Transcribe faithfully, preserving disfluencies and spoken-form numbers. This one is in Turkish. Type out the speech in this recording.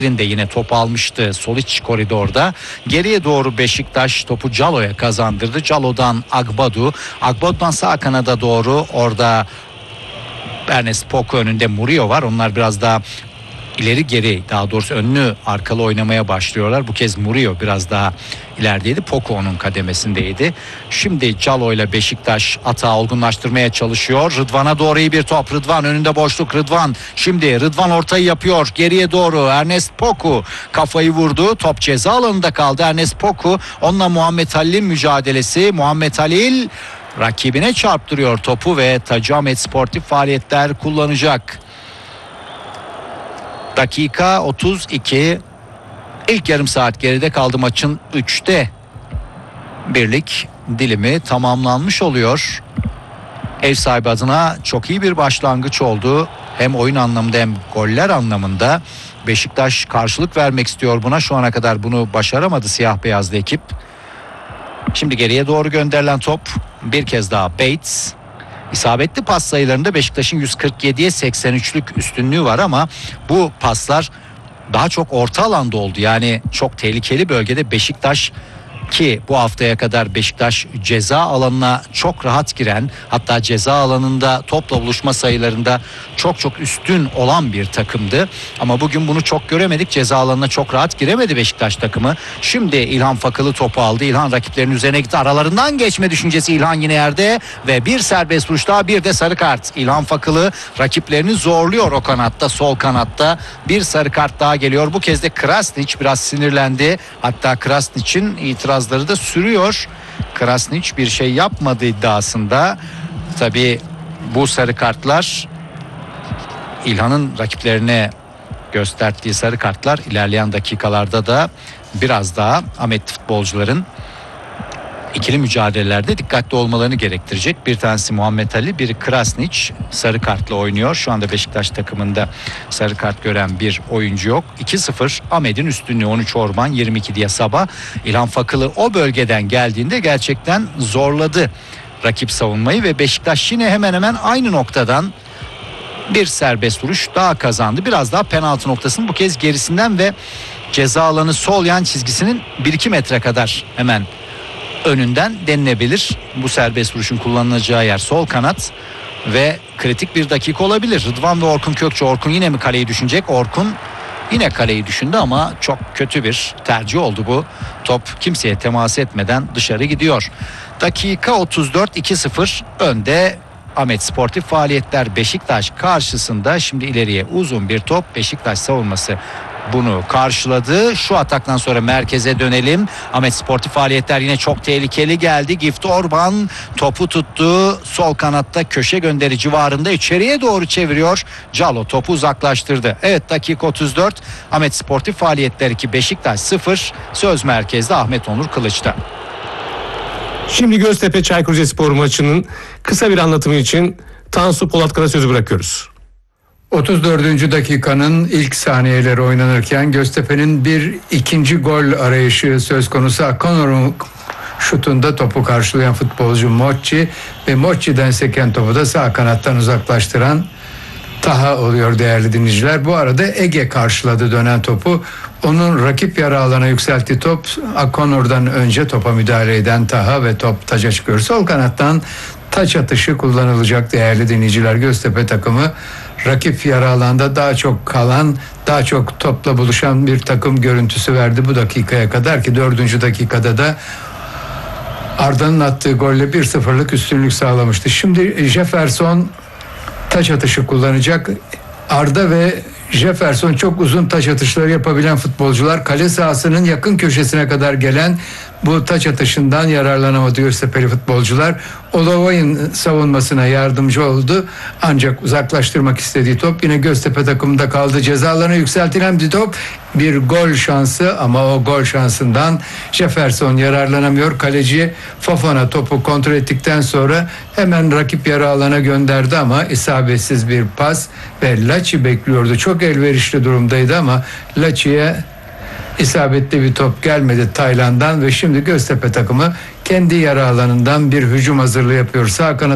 de yine top almıştı sol iç koridorda. Geriye doğru Beşiktaş topu Calo'ya kazandırdı. Calo'dan Agbadu. Agbadu'dan sağ kanada doğru, orada Ernest Poko önünde Murillo var. Onlar biraz daha ileri geri, daha doğrusu önlü arkalı oynamaya başlıyorlar. Bu kez Murillo biraz daha ilerideydi. Poko onun kademesindeydi. Şimdi Calo ile Beşiktaş atağı olgunlaştırmaya çalışıyor. Rıdvan'a doğru iyi bir top. Rıdvan önünde boşluk. Rıdvan şimdi Rıdvan ortayı yapıyor. Geriye doğru Ernest Poko kafayı vurdu. Top ceza alanında kaldı. Ernest Poko, onunla Muhammed Halil'in mücadelesi. Muhammed Halil rakibine çarptırıyor topu ve Taci Ahmet sportif faaliyetler kullanacak. Dakika otuz iki. İlk yarım saat geride kaldı, maçın üçte birlik dilimi tamamlanmış oluyor. Ev sahibi adına çok iyi bir başlangıç oldu. Hem oyun anlamında hem goller anlamında. Beşiktaş karşılık vermek istiyor buna. Şu ana kadar bunu başaramadı siyah beyazlı ekip. Şimdi geriye doğru gönderilen top, bir kez daha Bates. İsabetli pas sayılarında Beşiktaş'ın yüz kırk yediye seksen üçlük üstünlüğü var ama bu paslar daha çok orta alanda oldu. Yani çok tehlikeli bölgede Beşiktaş, ki bu haftaya kadar Beşiktaş ceza alanına çok rahat giren, hatta ceza alanında topla buluşma sayılarında çok çok üstün olan bir takımdı. Ama bugün bunu çok göremedik. Ceza alanına çok rahat giremedi Beşiktaş takımı. Şimdi İlhan Fakılı topu aldı. İlhan rakiplerinin üzerine gitti. Aralarından geçme düşüncesi İlhan yine yerde ve bir serbest vuruş daha, bir de sarı kart. İlhan Fakılı rakiplerini zorluyor o kanatta, sol kanatta. Bir sarı kart daha geliyor. Bu kez de Krasnić biraz sinirlendi. Hatta Krasnić'in itiraz da sürüyor. Krasnić bir şey yapmadı iddiasında. Tabii bu sarı kartlar, İlhan'ın rakiplerine gösterdiği sarı kartlar, ilerleyen dakikalarda da biraz daha Ahmet futbolcuların ikili mücadelelerde dikkatli olmalarını gerektirecek. Bir tanesi Muhammed Ali, biri Krasnić sarı kartla oynuyor. Şu anda Beşiktaş takımında sarı kart gören bir oyuncu yok. iki sıfır Ahmet'in üstünlüğü. on üç Orban, yirmi iki Diasaba. İlhan Fakılı o bölgeden geldiğinde gerçekten zorladı rakip savunmayı ve Beşiktaş yine hemen hemen aynı noktadan bir serbest vuruş daha kazandı. Biraz daha penaltı noktasının bu kez gerisinden ve ceza alanı sol yan çizgisinin bir iki metre kadar hemen önünden denilebilir. Bu serbest vuruşun kullanılacağı yer sol kanat ve kritik bir dakika olabilir. Rıdvan ve Orkun Kökçü. Orkun yine mi kaleyi düşünecek? Orkun yine kaleyi düşündü ama çok kötü bir tercih oldu bu. Top kimseye temas etmeden dışarı gidiyor. Dakika otuz dört, iki sıfır önde Ahmet sportif faaliyetler Beşiktaş karşısında. Şimdi ileriye uzun bir top, Beşiktaş savunması bunu karşıladı. Şu ataktan sonra merkeze dönelim. Ahmet sportif faaliyetler yine çok tehlikeli geldi. Gift Orban topu tuttu. Sol kanatta köşe gönderi civarında içeriye doğru çeviriyor. Calo topu uzaklaştırdı. Evet, dakika otuz dört. Ahmet sportif faaliyetler iki, Beşiktaş sıfır. Söz merkezde Ahmet Onur Kılıç'ta. Şimdi Göztepe Çaykur Rizespor maçının kısa bir anlatımı için Tansu Polatkan'a sözü bırakıyoruz. otuz dördüncü dakikanın ilk saniyeleri oynanırken Göztepe'nin bir ikinci gol arayışı söz konusu. Akonor'un şutunda topu karşılayan futbolcu Mochi ve Mochi'den seken topu da sağ kanattan uzaklaştıran Taha oluyor değerli dinleyiciler. Bu arada Ege karşıladı dönen topu. Onun rakip yarı alana yükselttiği top, Akonor'dan önce topa müdahale eden Taha ve top taca çıkıyor. Sol kanattan taç atışı kullanılacak değerli dinleyiciler. Göztepe takımı rakip yarı alanda daha çok kalan, daha çok topla buluşan bir takım görüntüsü verdi bu dakikaya kadar, ki dördüncü dakikada da Arda'nın attığı golle bir sıfırlık üstünlük sağlamıştı. Şimdi Jefferson taç atışı kullanacak. Arda ve Jefferson çok uzun taç atışları yapabilen futbolcular. Kale sahasının yakın köşesine kadar gelen bu taç atışından yararlanamadı Göztepe'li futbolcular. Olavay'ın savunmasına yardımcı oldu. Ancak uzaklaştırmak istediği top yine Göztepe takımında kaldı. Cezalarına yükseltilen bir top, bir gol şansı ama o gol şansından Jefferson yararlanamıyor. Kaleci Fofana topu kontrol ettikten sonra hemen rakip yarı alana gönderdi ama isabetsiz bir pas ve Laçi bekliyordu. Çok elverişli durumdaydı ama Laçi'ye isabetli bir top gelmedi Tayland'dan ve şimdi Göztepe takımı kendi yarı alanından bir hücum hazırlığı yapıyor. Sağ kanat